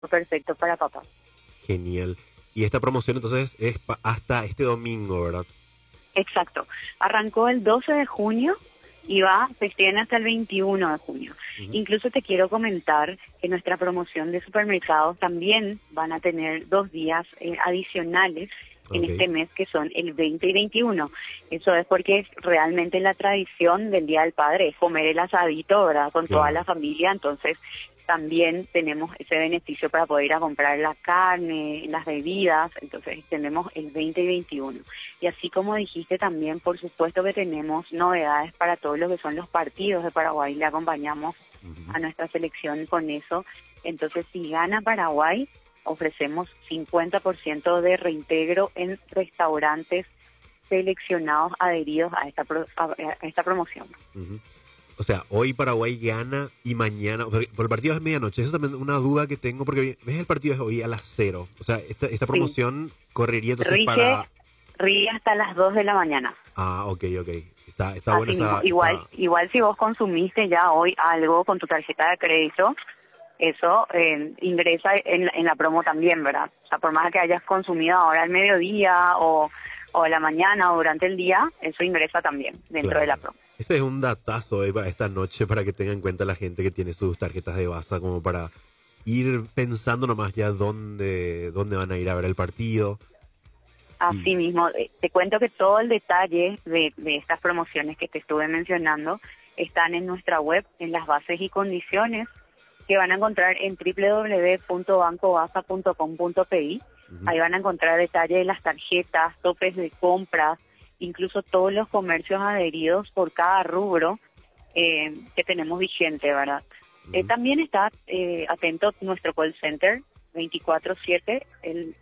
perfecto para papá. Genial. Y esta promoción entonces es hasta este domingo, ¿verdad? Exacto. Arrancó el 12 de junio y se extiende hasta el 21 de junio. Ujú. Incluso te quiero comentar que nuestra promoción de supermercados también van a tener 2 días adicionales en Ok, este mes, que son el 20 y 21. Eso es porque realmente la tradición del Día del Padre es comer el asadito, ¿verdad? Con toda claro. la familia, entonces también tenemos ese beneficio para poder ir a comprar la carne, las bebidas, entonces tenemos el 20 y 21. Y así como dijiste también, por supuesto que tenemos novedades para todos los que son los partidos de Paraguay, le acompañamos Ujú. a nuestra selección con eso. Entonces, si gana Paraguay, ofrecemos 50% de reintegro en restaurantes seleccionados adheridos a esta promoción. Ujú. O sea, hoy Paraguay gana y mañana, por el partido es medianoche. Eso también es una duda que tengo porque ves el partido es hoy a las 0. O sea, esta Sí, promoción correría entonces rige, para... rige hasta las 2 de la mañana. Ah, ok, ok. Está buena Así mismo, esa... igual si vos consumiste ya hoy algo con tu tarjeta de crédito, eso ingresa en la promo también, ¿verdad? O sea, por más que hayas consumido ahora al mediodía o a la mañana o durante el día, eso ingresa también dentro de Claro. la promo. Ese es un datazo para esta noche para que tenga en cuenta la gente que tiene sus tarjetas de Baza como para ir pensando nomás ya dónde van a ir a ver el partido. Así Y, mismo, te cuento que todo el detalle de estas promociones que te estuve mencionando están en nuestra web, en las bases y condiciones que van a encontrar en www.bancobaza.com.pi. ujú. Ahí van a encontrar detalle de las tarjetas, topes de compras, incluso todos los comercios adheridos por cada rubro que tenemos vigente, ¿verdad? Ujú. También está atento nuestro call center 24/7, el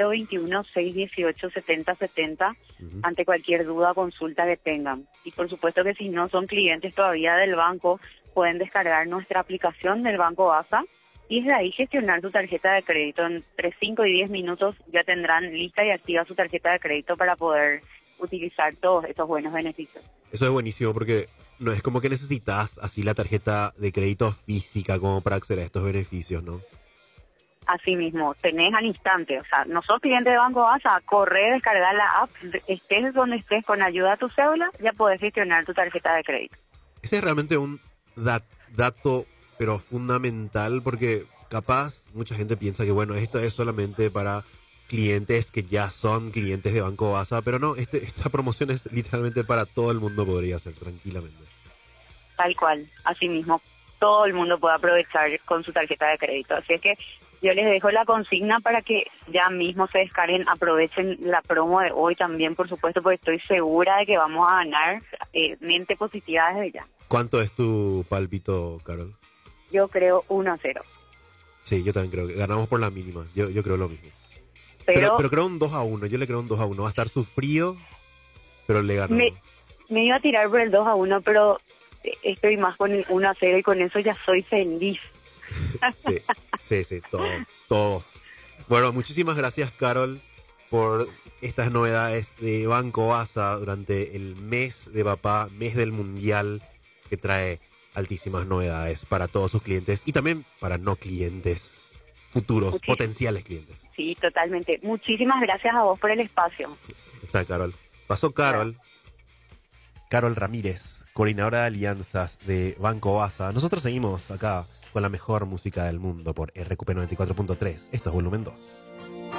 021-618-7070, Ujú. ante cualquier duda o consulta que tengan. Y por supuesto que si no son clientes todavía del banco, pueden descargar nuestra aplicación del Banco ASA y desde ahí gestionar su tarjeta de crédito. Entre 5 y 10 minutos ya tendrán lista y activa su tarjeta de crédito para poder utilizar todos estos buenos beneficios. Eso es buenísimo porque no es como que necesitas así la tarjeta de crédito física como para acceder a estos beneficios, ¿no? Así mismo, tenés al instante, o sea, no sos cliente de Banco ASA, correr, descargar la app, estés donde estés con ayuda de tu cédula, ya podés gestionar tu tarjeta de crédito. Ese es realmente un dato, pero fundamental, porque capaz mucha gente piensa que, bueno, esto es solamente para clientes que ya son clientes de Banco Baza, pero no, esta promoción es literalmente para todo el mundo, podría ser tranquilamente. Tal cual, así mismo, todo el mundo puede aprovechar con su tarjeta de crédito. Así es que yo les dejo la consigna para que ya mismo se descarguen, aprovechen la promo de hoy también, por supuesto, porque estoy segura de que vamos a ganar mente positiva desde ya. ¿Cuánto es tu palpito, Carol? Yo creo 1-0, Sí, yo también creo que ganamos por la mínima. Yo creo lo mismo. Pero, pero pero creo un 2-1. Yo le creo un 2-1. Va a estar sufrido, pero le me, ganamos. me iba a tirar por el 2-1, pero estoy más con el 1-0 y con eso ya soy feliz. Sí, sí, sí, todos, todos. Bueno, muchísimas gracias, Carol, por estas novedades de Banco Baza durante el mes de papá, mes del mundial, que trae altísimas novedades para todos sus clientes y también para no clientes, futuros, Muchísimo. potenciales clientes. Sí, totalmente. Muchísimas gracias a vos por el espacio. Está Carol. Pasó Claro. Carol Ramírez, coordinadora de alianzas de Banco Baza. Nosotros seguimos acá con la mejor música del mundo por RQP 94.3. Esto es Volumen 2.